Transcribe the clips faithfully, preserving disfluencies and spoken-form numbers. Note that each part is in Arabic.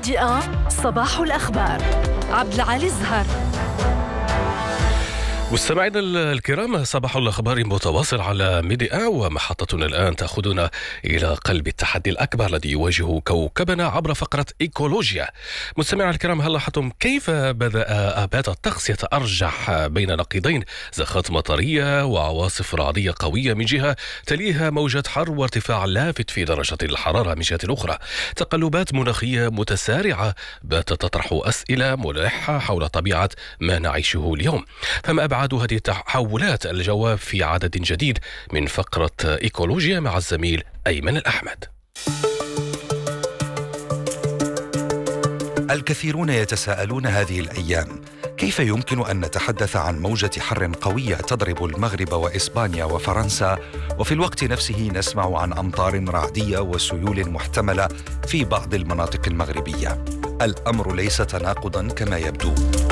ميديا صباح الأخبار. عبد العالي الزهر. مستمعينا الكرام، صباح الأخبار متواصل على ميديا، ومحطتنا الآن تأخذنا إلى قلب التحدي الأكبر الذي يواجه كوكبنا عبر فقرة إيكولوجيا. مستمعينا الكرام، هل لاحظتم كيف بدأ آبات الطقس يتأرجح بين نقيضين؟ زخات مطرية وعواصف رعدية قوية من جهة، تليها موجة حر وارتفاع لافت في درجة الحرارة من جهة أخرى. تقلبات مناخية متسارعة باتت تطرح أسئلة ملحة حول طبيعة ما نعيشه اليوم. فما أبعاد هذه التحولات؟ الجواب في عدد جديد من فقرة إيكولوجيا مع الزميل أيمن الأحمد. الكثيرون يتساءلون هذه الأيام كيف يمكن أن نتحدث عن موجة حر قوية تضرب المغرب وإسبانيا وفرنسا، وفي الوقت نفسه نسمع عن أمطار رعدية وسيول محتملة في بعض المناطق المغربية. الأمر ليس تناقضا كما يبدو.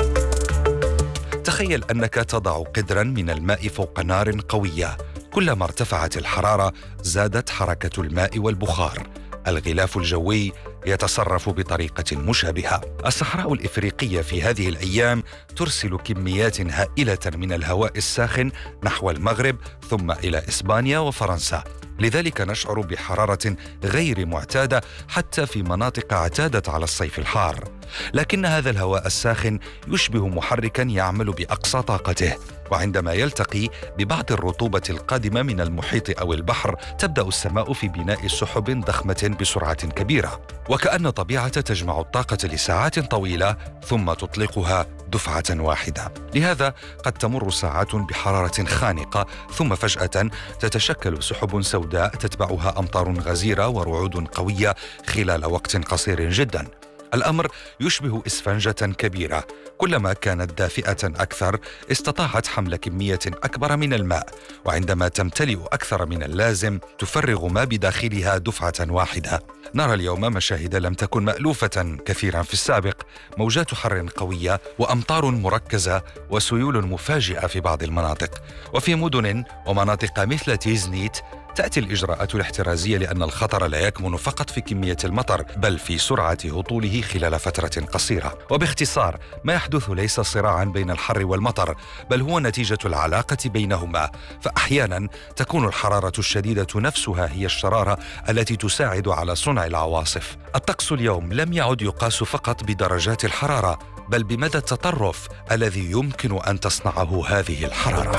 تخيل أنك تضع قدرا من الماء فوق نار قوية، كلما ارتفعت الحرارة زادت حركة الماء والبخار. الغلاف الجوي يتصرف بطريقة مشابهة. الصحراء الإفريقية في هذه الأيام ترسل كميات هائلة من الهواء الساخن نحو المغرب ثم إلى إسبانيا وفرنسا، لذلك نشعر بحرارة غير معتادة حتى في مناطق اعتادت على الصيف الحار. لكن هذا الهواء الساخن يشبه محركا يعمل بأقصى طاقته، وعندما يلتقي ببعض الرطوبة القادمة من المحيط أو البحر تبدأ السماء في بناء سحب ضخمة بسرعة كبيرة، وكأن الطبيعة تجمع الطاقة لساعات طويلة ثم تطلقها دفعة واحدة. لهذا قد تمر ساعات بحرارة خانقة، ثم فجأة تتشكل سحب سوداء تتبعها أمطار غزيرة ورعود قوية خلال وقت قصير جدا. الأمر يشبه إسفنجة كبيرة، كلما كانت دافئة أكثر استطاعت حمل كمية أكبر من الماء، وعندما تمتلئ أكثر من اللازم تفرغ ما بداخلها دفعة واحدة. نرى اليوم مشاهد لم تكن مألوفة كثيرا في السابق: موجات حر قوية وأمطار مركزة وسيول مفاجئة في بعض المناطق. وفي مدن ومناطق مثل تيزنيت تأتي الإجراءات الاحترازية، لأن الخطر لا يكمن فقط في كمية المطر بل في سرعة هطوله خلال فترة قصيرة. وباختصار، ما يحدث ليس صراعا بين الحر والمطر، بل هو نتيجة العلاقة بينهما. فأحيانا تكون الحرارة الشديدة نفسها هي الشرارة التي تساعد على صنع العواصف. الطقس اليوم لم يعد يقاس فقط بدرجات الحرارة، بل بمدى التطرف الذي يمكن أن تصنعه هذه الحرارة.